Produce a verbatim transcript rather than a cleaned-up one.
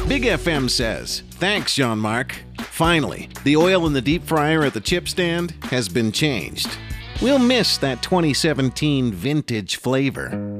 Big F M says, "Thanks, Jean-Marc. Finally, the oil in the deep fryer at the chip stand has been changed. We'll miss that twenty seventeen vintage flavor."